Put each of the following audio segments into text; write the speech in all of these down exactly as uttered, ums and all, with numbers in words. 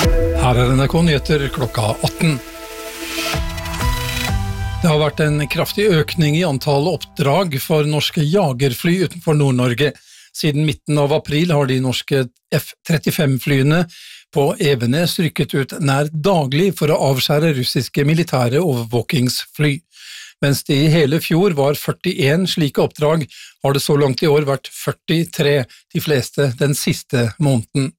Her er N R K Nyheter klokka atten. Det har vært en kraftig økning i antallet oppdrag for norske jagerfly utenfor Nord-Norge. Siden midten av april har de norske F trettifem-flyene på Evenes rykket ut nær daglig for å avskjære russiske militære overvåkingsfly. Mens det i hele fjor var førtien slike oppdrag, har det så langt i år vært førtitre, de fleste den siste måneden.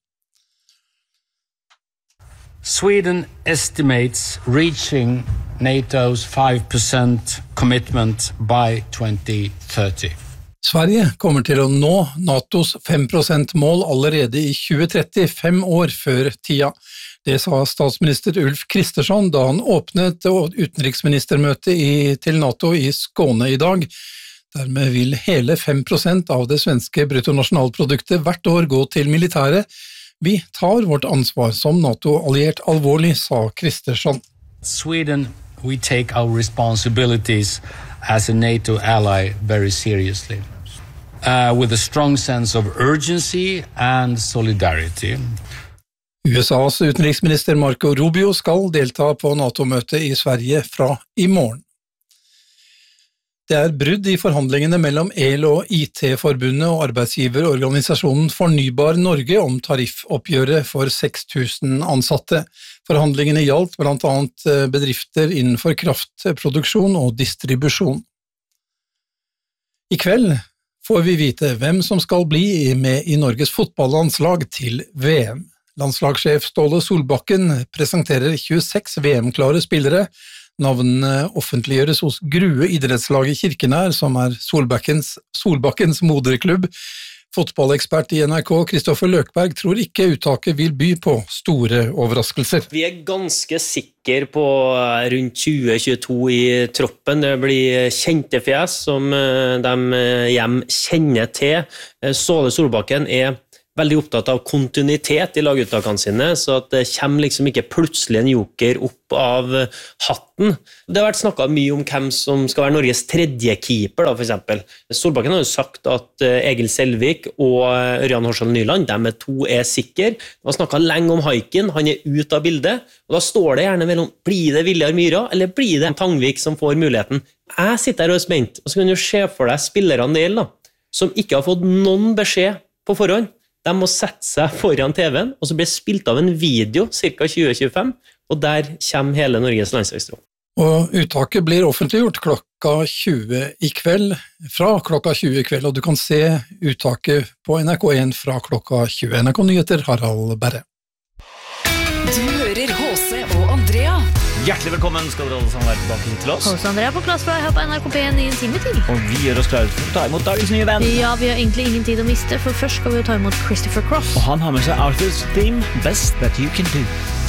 Sweden estimates reaching NATO's five percent commitment by twenty thirty. Sverige kommer til å nå NATOs fem prosent mål allerede i tjue tretti, fem år før tida. Det sa statsminister Ulf Kristersson da han åpnet utenriksministermøtet i, til NATO i Skåne i dag. Dermed vil hele fem prosent av det svenske bruttonasjonalproduktet hvert år gå til militæret. Vi tar vårt ansvar som NATO-alliert alvorlig, sa Kristersson. Sweden, we take our responsibilities as a NATO ally very seriously, uh, with a strong sense of urgency and solidarity. U S A's utenriksminister Marco Rubio skal delta på NATO-møtet i Sverige fra i morgen. Det er brudd i forhandlingene mellom EL og I T-forbundet og arbeidsgiverorganisasjonen Fornybar Norge om tariffoppgjøret for seks tusen ansatte. Forhandlingene gjaldt blant annet bedrifter innenfor kraftproduksjon og distribusjon. I kveld får vi vite hvem som skal bli med i Norges fotballandslag til V M. Landslagssjef Ståle Solbakken presenterer tjueseks V M-klare spillere. Navnene offentliggjøres hos Grue idrettslag i Kirkenær, som er Solbakkens, Solbakkens moderklubb. Fotballekspert i N R K, Kristoffer Løkberg, tror ikke uttaket vil by på store overraskelser. Vi er ganske sikre på rundt tjue tjueto i troppen. Det blir kjente fjes som de hjem kjenner til. Ståle Solbakken er veldig opptatt av kontinuitet i laguttakene sine, så at det kommer liksom ikke plutselig en joker opp av hatten. Det har vært snakket mye om hvem som skal være Norges tredje keeper, da, for eksempel. Solbakken har jo sagt at Egil Selvik og Ørjan Horsson Nyland, de er to er sikre. Det har snakket lenge om Haiken, han er ute av bildet, og da står det gjerne mellom, blir det Viljar Myhra, eller blir det Tangvik som får muligheten? Jeg sitter her og er spent, og så kan du se for deg spillerne det gjelder, da, som ikke har fått noen beskjed på forhånd. De må sette seg foran T V-en, og så blir spilt av en video, ca. tjue tjuefem, og der kommer hele Norges landslagstropp. Og uttaket blir offentliggjort klokka tjue i kveld, fra klokka tjue i kveld, og du kan se uttaket på N R K en fra klokka tjue. N R K Nyheter, Harald Berre. Du hører H C og Andrea. Hjertelig velkommen skal dere alle sammen være tilbake til oss. Hos Andrea på plass for å høre på N R K P en i en time til. Og vi gjør oss klare for å ta imot dagens nye venn. Ja, vi har egentlig ingen tid å miste, for først skal vi ta imot Christopher Cross. Og han har med seg Arthur's theme, Best That You Can Do.